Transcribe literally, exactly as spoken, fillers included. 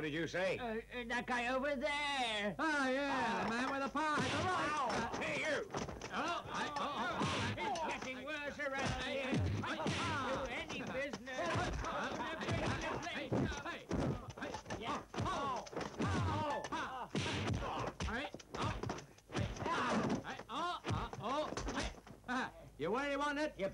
Who did you say? Uh, uh, that guy over there. Oh, yeah, the man with the pie. All right. Ow! Hey, you! Oh, I, oh, oh, oh. It's getting worse around here. I can't do any business. Hey, hey, hey. Yeah. Oh, oh, oh. Hey, oh. Hey, ah, hey, oh, oh, oh. Hey, ah. You where you want it? You